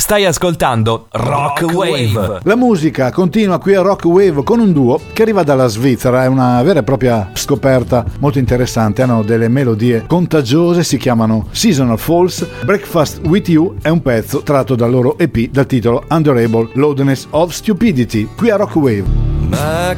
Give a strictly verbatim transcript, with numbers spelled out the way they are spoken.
Stai ascoltando Rock, Rock Wave. Wave. La musica continua qui a Rock Wave con un duo che arriva dalla Svizzera, è una vera e propria scoperta molto interessante, hanno delle melodie contagiose, si chiamano Seasonal Falls. Breakfast With You è un pezzo tratto dal loro E P dal titolo Unbearable Loudness of Stupidity, qui a Rock Wave. My